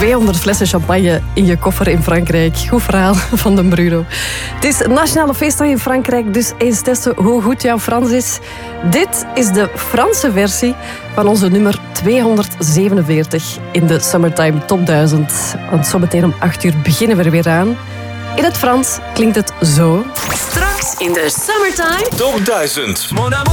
200 flessen champagne in je koffer in Frankrijk. Goed verhaal van de Bruno. Het is Nationale Feestdag in Frankrijk, dus eens testen hoe goed jouw Frans is. Dit is de Franse versie van onze nummer 247 in de Summertime Top 1000. Want zometeen om 8 uur beginnen we er weer aan. In het Frans klinkt het zo. Straks in de Summertime Top 1000. Mon amour.